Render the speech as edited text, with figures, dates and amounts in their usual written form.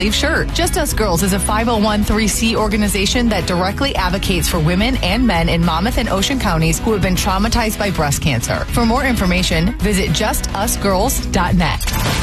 shirt. Just Us Girls is a 501(c) organization that directly advocates for women and men in Monmouth and Ocean counties who have been traumatized by breast cancer. For more information, visit justusgirls.net.